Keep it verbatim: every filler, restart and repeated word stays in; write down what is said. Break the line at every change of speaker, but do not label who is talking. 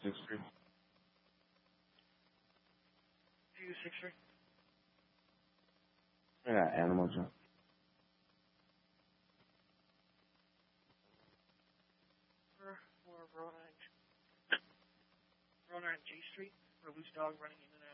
Sixth Street.
Two Sixth Street.
I got Animal Jump.
Or, or Rona and Rona and J Street, for a loose dog running in and